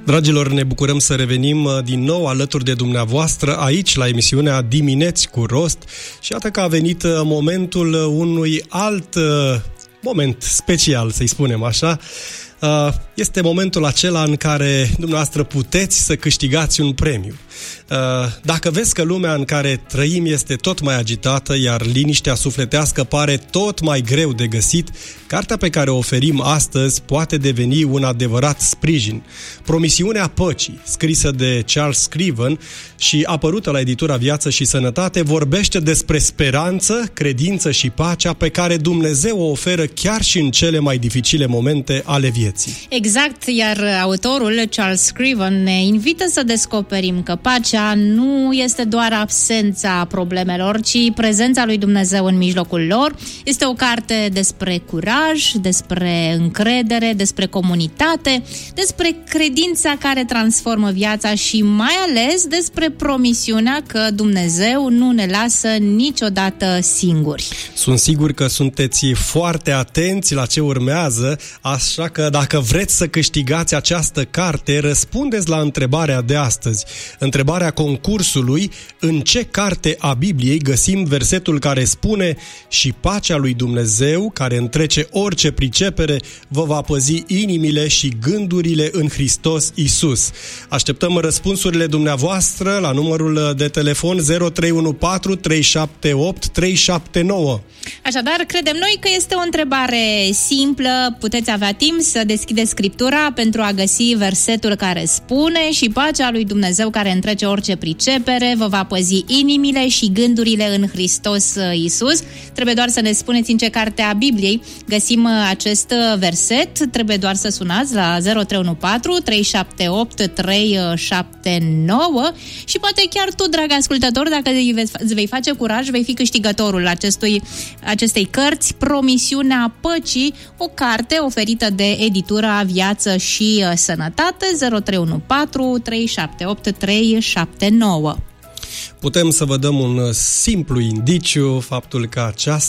Dragilor, ne bucurăm să revenim din nou alături de dumneavoastră aici la emisiunea Dimineți cu Rost și iată că a venit momentul unui alt moment special, să-i spunem așa. Este momentul acela în care dumneavoastră puteți să câștigați un premiu. Dacă vezi că lumea în care trăim este tot mai agitată, iar liniștea sufletească pare tot mai greu de găsit, cartea pe care o oferim astăzi poate deveni un adevărat sprijin. Promisiunea păcii, scrisă de Charles Scriven și apărută la editura Viață și Sănătate, vorbește despre speranță, credință și pacea pe care Dumnezeu o oferă chiar și în cele mai dificile momente ale vieții. Exact, iar autorul Charles Scriven ne invită să descoperim că pacea nu este doar absența problemelor, ci prezența lui Dumnezeu în mijlocul lor. Este o carte despre curaj, despre încredere, despre comunitate, despre credința care transformă viața și mai ales despre promisiunea că Dumnezeu nu ne lasă niciodată singuri. Sunt sigur că sunteți foarte atenți la ce urmează, așa că dacă vreți să câștigați această carte, răspundeți la întrebarea de astăzi. Întrebarea concursului: în ce carte a Bibliei găsim versetul care spune: și pacea lui Dumnezeu, care întrece orice pricepere, vă va păzi inimile și gândurile în Hristos Iisus? Așteptăm răspunsurile dumneavoastră la numărul de telefon 0314 378 379. Așadar, credem noi că este o întrebare simplă, puteți avea timp să deschideți Scriptura pentru a găsi versetul care spune: și pacea lui Dumnezeu care întrece orice pricepere vă va păzi inimile și gândurile în Hristos Iisus. Trebuie doar să ne spuneți în ce carte a Bibliei găsim acest verset. Trebuie doar să sunați la 0314 378 379 și poate chiar tu, drag ascultător, dacă îți vei face curaj, vei fi câștigătorul acestei cărți, Promisiunea Păcii, o carte oferită de editura Viață și Sănătate, 0314 378 379. Putem să vă dăm un simplu indiciu, faptul că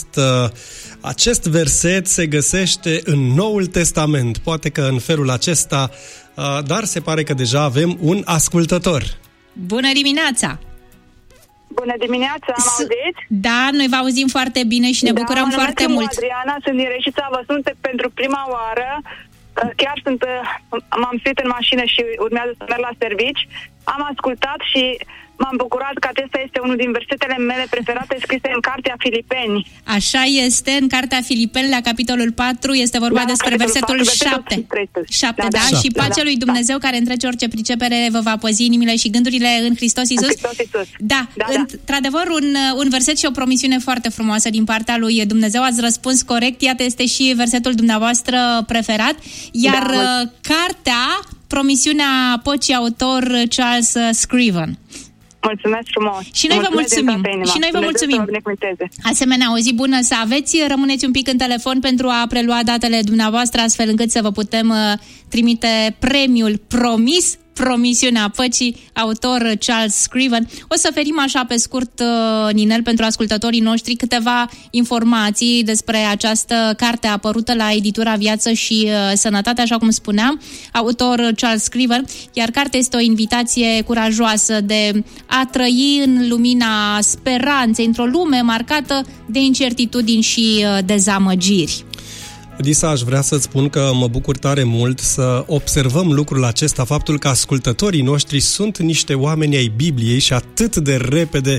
acest verset se găsește în Noul Testament. Poate că în felul acesta, dar se pare că deja avem un ascultător. Bună dimineața! Bună dimineața, am auzit? Da, noi vă auzim foarte bine și ne bucurăm foarte mult. Adriana, sunt din Reșița, vă sunt pentru prima oară. Chiar m-am suit în mașină și urmează să merg la servici. Am ascultat și m-am bucurat că acesta este unul din versetele mele preferate scrise în Cartea Filipeni. Așa este, în Cartea Filipeni, la capitolul 4, este vorba despre versetul 7. 7, da? Și pacea lui Dumnezeu care întrece orice pricepere vă va păzi inimile și gândurile în Hristos Iisus. Da, într-adevăr, un verset și o promisiune foarte frumoasă din partea lui Dumnezeu. Ați răspuns corect, iată, este și versetul dumneavoastră preferat. Iar cartea, Promisiunea Păcii, autor Charles Scriven. Mulțumesc frumos. Și noi vă mulțumim. Și noi vă mulțumim. Asemenea, o zi bună să aveți. Rămâneți un pic în telefon pentru a prelua datele dumneavoastră, astfel încât să vă putem trimite premiul promis, Promisiunea Păcii, autor Charles Scriven. O să ferim așa pe scurt, Ninel, pentru ascultătorii noștri câteva informații despre această carte apărută la editura Viață și Sănătate, așa cum spuneam, autor Charles Scriven, iar cartea este o invitație curajoasă de a trăi în lumina speranței, într-o lume marcată de incertitudini și dezamăgiri. Disa, aș vrea să-ți spun că mă bucur tare mult să observăm lucrul acesta, faptul că ascultătorii noștri sunt niște oameni ai Bibliei și atât de repede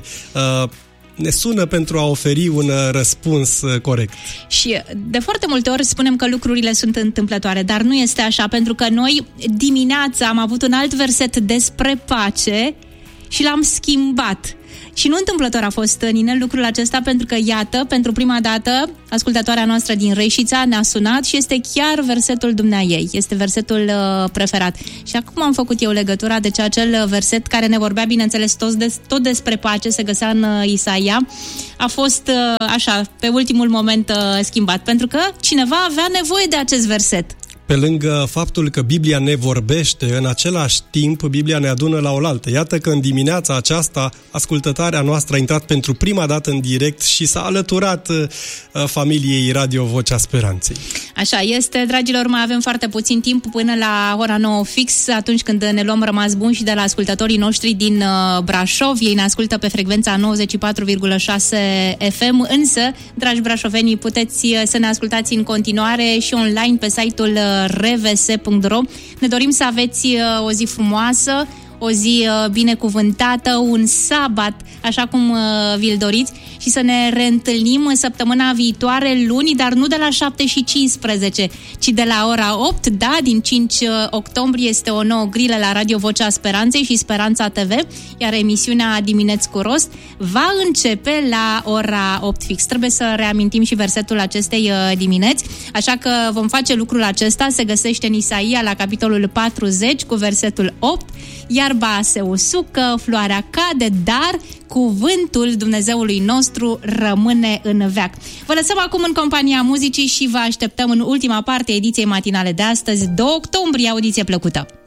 ne sună pentru a oferi un răspuns corect. Și de foarte multe ori spunem că lucrurile sunt întâmplătoare, dar nu este așa, pentru că noi dimineața am avut un alt verset despre pace și l-am schimbat. Și nu întâmplător a fost, Ninel, lucrul acesta, pentru că, iată, pentru prima dată, ascultătoarea noastră din Reșița ne-a sunat și este chiar versetul dumneaei. Este versetul preferat. Și acum am făcut eu legătura, deci acel verset care ne vorbea, bineînțeles, tot despre pace, se găsea în Isaia, a fost, așa, pe ultimul moment schimbat, pentru că cineva avea nevoie de acest verset. Pe lângă faptul că Biblia ne vorbește, în același timp Biblia ne adună la oaltă. Iată că în dimineața aceasta ascultătoarea noastră a intrat pentru prima dată în direct și s-a alăturat familiei Radio Vocea Speranței. Așa este, dragilor, mai avem foarte puțin timp până la ora 9 fix, atunci când ne luăm rămas bun și de la ascultătorii noștri din Brașov. Ei ne ascultă pe frecvența 94,6 FM, însă, dragi brașovenii, puteți să ne ascultați în continuare și online pe site-ul rvs.ro. Ne dorim să aveți o zi frumoasă, o zi binecuvântată, un sabat, așa cum vi-l doriți, și să ne reîntâlnim săptămâna viitoare, luni, dar nu de la 7:15, ci de la ora 8, da, din 5 octombrie este o nouă grilă la Radio Vocea Speranței și Speranța TV, iar emisiunea Dimineți cu Rost va începe la ora 8 fix. Trebuie să reamintim și versetul acestei dimineți, așa că vom face lucrul acesta, se găsește în Isaia la capitolul 40 cu versetul 8, iarba se usucă, floarea cade, dar cuvântul Dumnezeului nostru rămâne în veac. Vă lăsăm acum în compania muzicii și vă așteptăm în ultima parte a ediției matinale de astăzi, 2 octombrie, audiție plăcută!